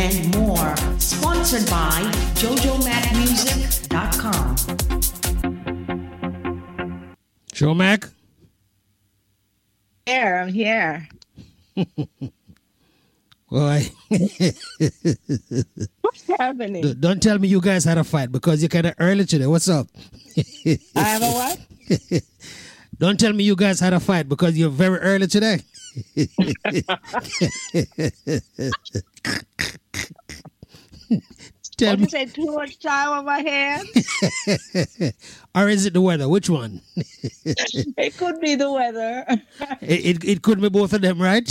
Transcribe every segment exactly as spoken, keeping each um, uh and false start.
and more. Sponsored by jojo mac music dot com. Joe Mac? Here, I'm here. Boy. What's happening? Don't tell me you guys had a fight because you're kind of early today. What's up? I have a what? Don't tell me you guys had a fight because you're very early today. Tell What me. you say, too much time on my hands? Or is it the weather? Which one? It could be the weather. It, it, it could be both of them, right?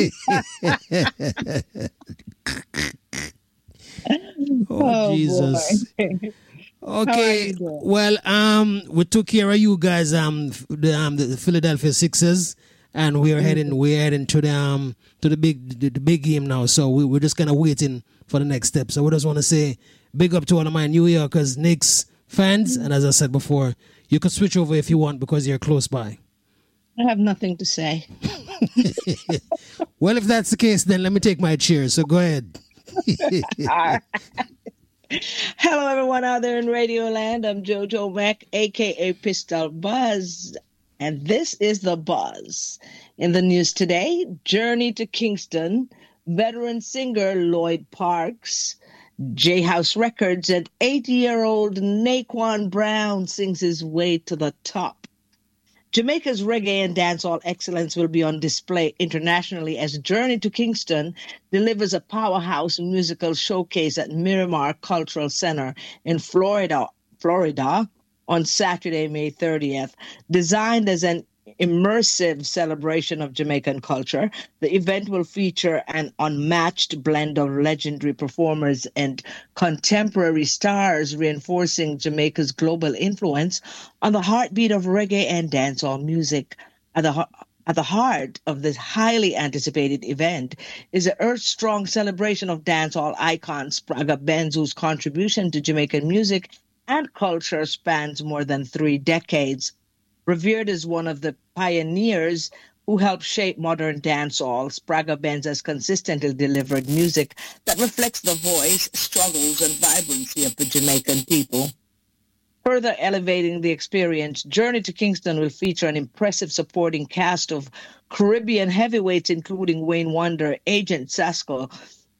oh, Oh, Jesus. boy. Okay. you doing? Well, um, we took care of you guys, um, f- the, um, the Philadelphia Sixers, and we're Mm-hmm. heading we're heading to the um to the big the, the big game now. So we, we're just kind of waiting for the next step. So we just want to say big up to all of my New Yorkers, Knicks fans, Mm-hmm. and as I said before, you can switch over if you want because you're close by. I have nothing to say. Well, if that's the case, then let me take my cheers. So go ahead. Hello, everyone out there in Radio Land. I'm JoJo Mac, a k a. Pistol Buzz, and this is The Buzz. In the news today, Journey to Kingston, veteran singer Lloyd Parks, J House Records, and eighty-year-old Naquan Brown sings his way to the top. Jamaica's reggae and dancehall excellence will be on display internationally as Journey to Kingston delivers a powerhouse musical showcase at Miramar Cultural Center in Florida, Florida on Saturday, May thirtieth. Designed as an immersive celebration of Jamaican culture, the event will feature an unmatched blend of legendary performers and contemporary stars, reinforcing Jamaica's global influence on the heartbeat of reggae and dancehall music. At the, at the heart of this highly anticipated event is the earth-strong celebration of dancehall icon Spraga Benz, whose contribution to Jamaican music and culture spans more than three decades. Revered as one of the pioneers who helped shape modern dancehall, Spraga Benz has consistently delivered music that reflects the voice, struggles, and vibrancy of the Jamaican people. Further elevating the experience, Journey to Kingston will feature an impressive supporting cast of Caribbean heavyweights, including Wayne Wonder, Agent Sasco,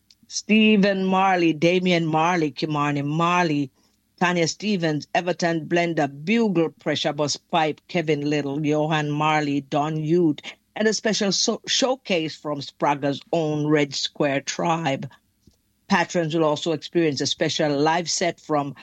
Stephen Marley, Damian Marley, Kimani Marley, Tanya Stevens, Everton Blender, Bugle, Pressure Bus Pipe, Kevin Little, Johan Marley, Don Ute, and a special so- showcase from Spraga's own Red Square Tribe. Patrons will also experience a special live set from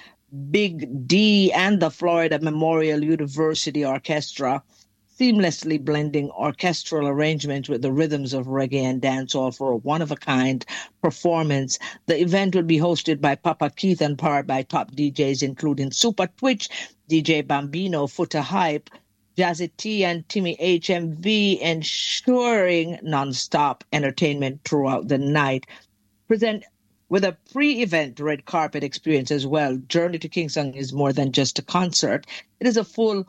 Big D and the Florida Memorial University Orchestra, seamlessly blending orchestral arrangements with the rhythms of reggae and dancehall for a one-of-a-kind performance. The event will be hosted by Papa Keith and powered by top D Js, including Super Twitch, D J Bambino, Footer Hype, Jazzy T, and Timmy H M V, ensuring non-stop entertainment throughout the night. Present with a pre-event red carpet experience as well. Journey to Kingston is more than just a concert. It is a full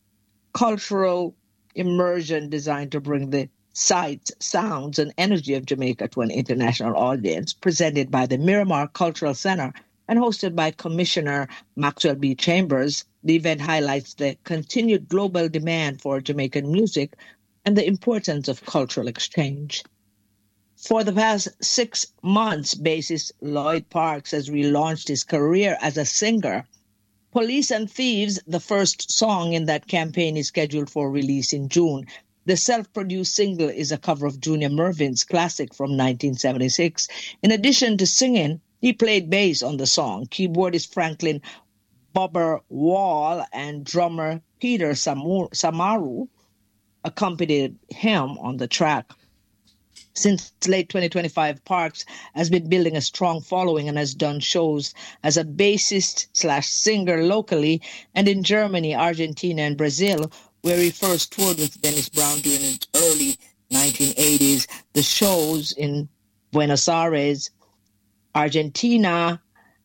cultural immersion designed to bring the sights, sounds, and energy of Jamaica to an international audience, presented by the Miramar Cultural Center and hosted by Commissioner Maxwell B. Chambers. The event highlights the continued global demand for Jamaican music and the importance of cultural exchange. For the past six months, bassist Lloyd Parks has relaunched his career as a singer. Police and Thieves, the first song in that campaign, is scheduled for release in June. The self-produced single is a cover of Junior Murvin's classic from nineteen seventy-six. In addition to singing, he played bass on the song. Keyboardist Franklin Bobber Wall and drummer Peter Samu- Samaru accompanied him on the track. Since late twenty twenty-five, Parks has been building a strong following and has done shows as a bassist slash singer locally and in Germany, Argentina, and Brazil, where he first toured with Dennis Brown during his early nineteen eighties. The shows in Buenos Aires, Argentina,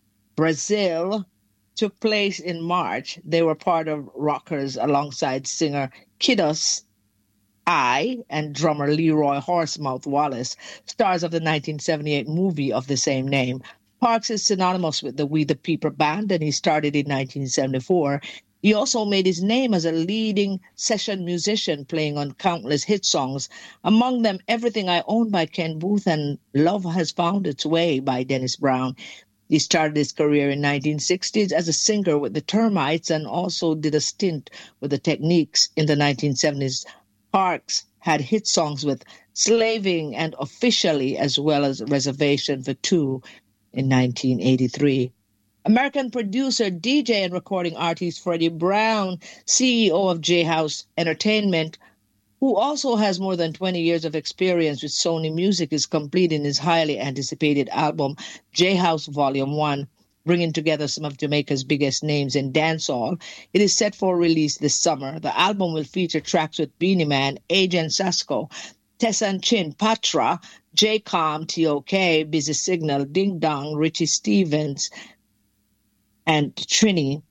Brazil took place in March. They were part of Rockers alongside singer Kiddos I and drummer Leroy Horsemouth Wallace, stars of the nineteen seventy-eight movie of the same name. Parks is synonymous with the We the People band, and he started in nineteen seventy-four. He also made his name as a leading session musician, playing on countless hit songs, among them Everything I Own by Ken Booth and Love Has Found Its Way by Dennis Brown. He started his career in nineteen sixties as a singer with the Termites and also did a stint with the Techniques in the nineteen seventies. Parks had hit songs with Slaving and Officially, as well as Reservation for Two in nineteen eighty-three. American producer, D J, and recording artist Freddie Brown, C E O of J-House Entertainment, who also has more than twenty years of experience with Sony Music, is completing his highly anticipated album, J-House Volume one, bringing together some of Jamaica's biggest names in dancehall. It is set for release this summer. The album will feature tracks with Beenie Man, Agent Sasco, Tessan Chin, Patra, J COM, T O K, Busy Signal, Ding Dong, Richie Stevens, and Trini.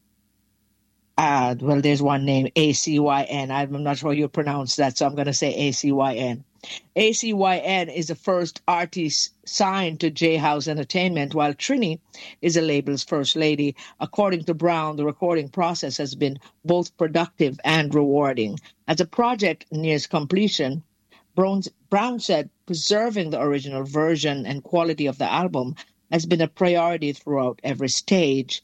Uh, well, there's one name, A C Y N. I'm not sure how you pronounce that, so I'm going to say A C Y N. A C Y N is the first artist signed to J-House Entertainment, while Trini is the label's first lady. According to Brown, the recording process has been both productive and rewarding. As the project nears completion, Brown said preserving the original version and quality of the album has been a priority throughout every stage.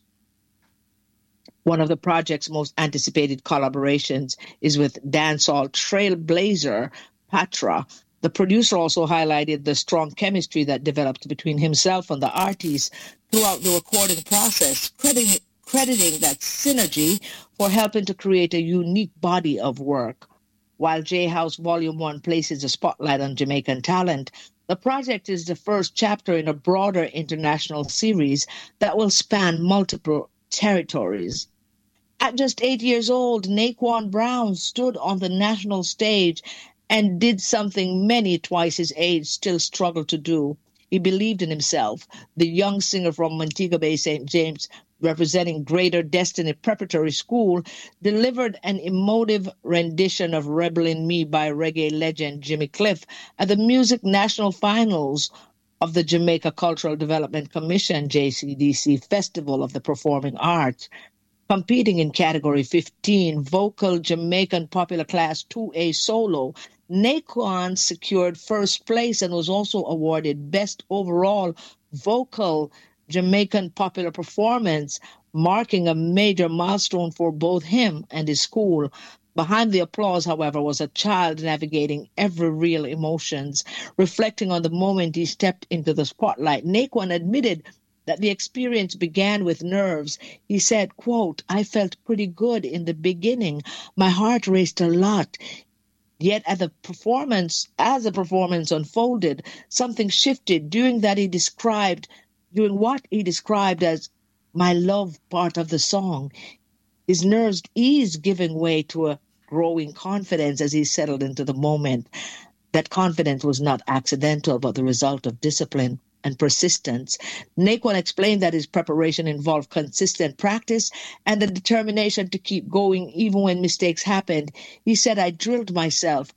One of the project's most anticipated collaborations is with dancehall trailblazer Patra. The producer also highlighted the strong chemistry that developed between himself and the artist throughout the recording process, crediting, crediting that synergy for helping to create a unique body of work. While J-House Volume one places a spotlight on Jamaican talent, the project is the first chapter in a broader international series that will span multiple territories. At just eight years old, Naquan Brown stood on the national stage and did something many twice his age still struggle to do. He believed in himself. The young singer from Montego Bay, Saint James, representing Greater Destiny Preparatory School, delivered an emotive rendition of Rebel in Me by reggae legend Jimmy Cliff at the Music National Finals of the Jamaica Cultural Development Commission, J C D C Festival of the Performing Arts. Competing in Category fifteen, Vocal Jamaican Popular Class two A Solo, Naquan secured first place and was also awarded Best Overall Vocal Jamaican Popular Performance, marking a major milestone for both him and his school. Behind the applause, however, was a child navigating every real emotions. Reflecting on the moment he stepped into the spotlight, Naquan admitted that the experience began with nerves. He said, quote, "I felt pretty good in the beginning. My heart raced a lot. Yet at the performance, as the performance unfolded, something shifted during that he described, during what he described as my love part of the song. His nerves eased, giving way to a growing confidence as he settled into the moment. That confidence was not accidental, but the result of discipline and persistence. Naquan explained that his preparation involved consistent practice and the determination to keep going even when mistakes happened. He said, I drilled myself.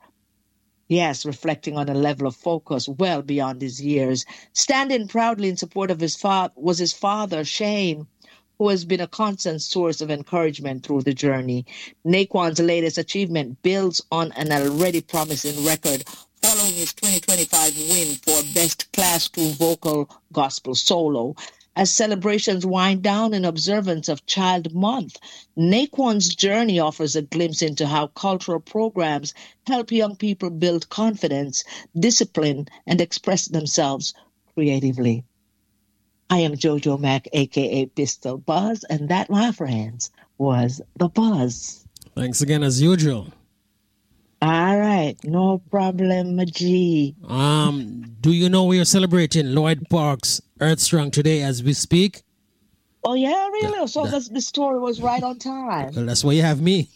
Yes, reflecting on a level of focus well beyond his years. Standing proudly in support of his father was his father, Shane, who has been a constant source of encouragement through the journey. Naquan's latest achievement builds on an already promising record following his twenty twenty-five win for Best Class two Vocal Gospel Solo. As celebrations wind down in observance of Child Month, Naquan's journey offers a glimpse into how cultural programs help young people build confidence, discipline, and express themselves creatively. I am JoJo Mack, a k a. Pistol Buzz, and that, my friends, was The Buzz. Thanks again, as usual. All right, no problem, G. Um, do you know we are celebrating Lloyd Parks Earth Strong today as we speak? Oh, yeah, really? So the, the story was right on time. Well, that's why you have me.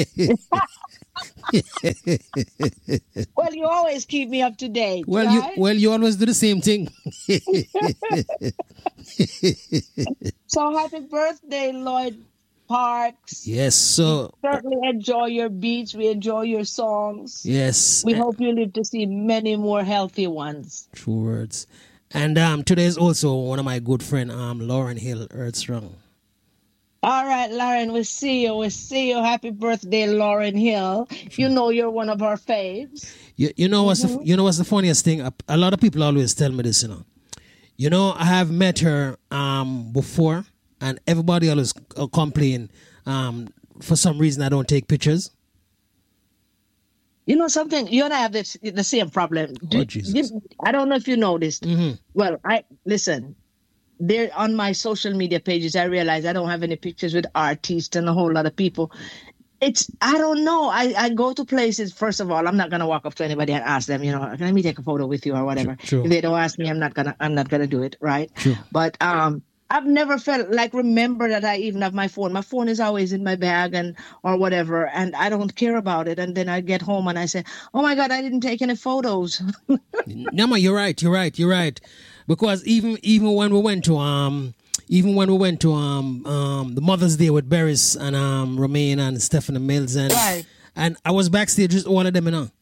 Well, you always keep me up to date. Well, right? you well you always do the same thing. So happy birthday, Lloyd parks. Yes, so Certainly enjoy your beach. We enjoy your songs. yes, We uh, hope you live to see many more healthy ones. true words. And um, today is also one of my good friend, um, Lauren Hill, Earthstrong. All right, Lauren, we'll see you. We'll see you. Happy birthday, Lauren Hill. You know you're one of our faves. You, you know what's the, you know what's the funniest thing? A, a lot of people always tell me this, you know. You know, I have met her um before, and everybody always uh, complain um for some reason I don't take pictures. You know something? You and I have this, the same problem. Do, Oh, Jesus. you- I don't know if you noticed. Mhm. Well, I listen. There on my social media pages, I realize I don't have any pictures with artists and a whole lot of people. It's I don't know. I, I go to places. First of all, I'm not gonna walk up to anybody and ask them, you know, let me take a photo with you or whatever. Sure, sure. If they don't ask me, I'm not gonna I'm not gonna do it, right? Sure. But um, I've never felt like remember that I even have my phone. My phone is always in my bag and or whatever, and I don't care about it. And then I get home and I say, oh my God, I didn't take any photos. No, man, you're right. You're right. You're right. Because even even when we went to um even when we went to um um the Mother's Day with Beres and um Romaine and Stephanie Mills and Right. and I was backstage with all of them, you know.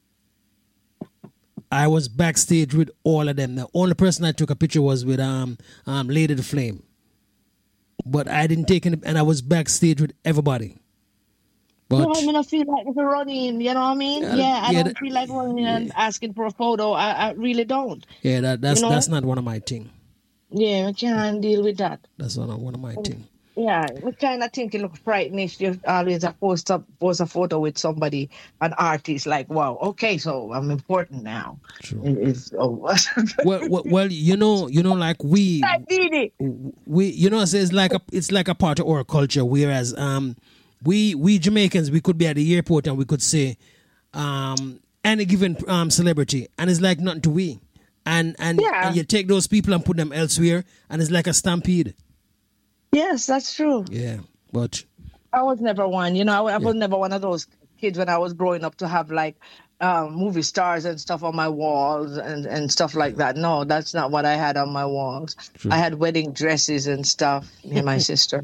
I was backstage with all of them. The only person I took a picture was with um um Lady the Flame. But I didn't take any, and I was backstage with everybody. But No, I mean, I feel like if you're running, you know what I mean? Yeah, Yeah, I yeah, don't that- feel like running and asking for a photo. I, I really don't. yeah, that, that's You know? that's not one of my thing. Yeah, I can't deal with that. That's not one of my thing. Yeah, we kind of think it looks frightening if you always a post up post a photo with somebody, an artist. Like, wow, okay, so I'm important now. True. It- it's over. Well, well, well, you know, you know, like we, I did it. we, you know, it's it's like a, it's like a part of our culture. Whereas, um, we, we Jamaicans, we could be at the airport and we could say, um, any given um celebrity, and it's like nothing to we, and and, Yeah. and you take those people and put them elsewhere, and it's like a stampede. Yes, that's true. Yeah, but I was never one. You know, I, I was never one of those kids when I was growing up to have like um, movie stars and stuff on my walls and, and stuff like that. No, that's not what I had on my walls. True. I had wedding dresses and stuff. Me and my sister.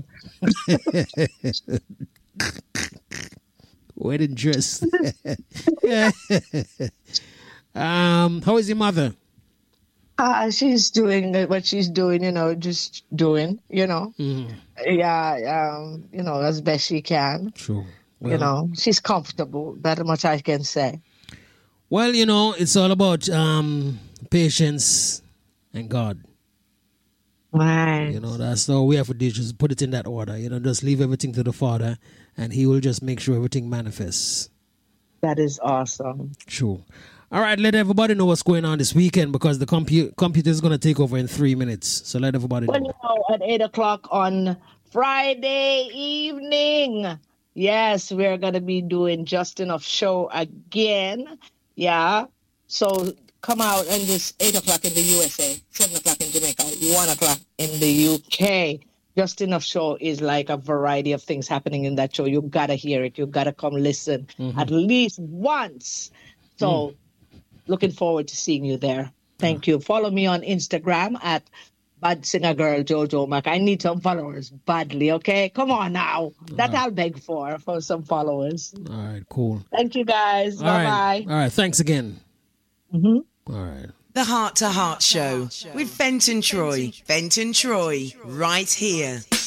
wedding dress. um, how is your mother? Uh, she's doing what she's doing, you know, just doing, you know. Mm, Yeah, um, you know, as best she can. true. You Well, know, she's comfortable. That much I can say. Well, you know, it's all about um, patience and God. Right. You know, that's all we have to do. Just put it in that order. You know, just leave everything to the Father, and He will just make sure everything manifests. That is awesome. True. All right, let everybody know what's going on this weekend because the compu- computer is going to take over in three minutes. So let everybody Well, know. you know, at eight o'clock on Friday evening, yes, we're going to be doing Just Enough Show again. Yeah. So come out and just eight o'clock in the U S A, seven o'clock in Jamaica, one o'clock in the U K. Just Enough Show is like a variety of things happening in that show. You got to hear it. You got to come listen at least once. So looking forward to seeing you there. Thank you. Follow me on Instagram at Bad Singer Girl Jojo Mac. I need some followers badly, okay? Come on now. That I'll beg for, for some followers. All right, cool. Thank you, guys. All right. Bye-bye. All right, thanks again. Mhm. All right. The Heart to Heart Show with Fenton Troy. Fenton Troy, right here.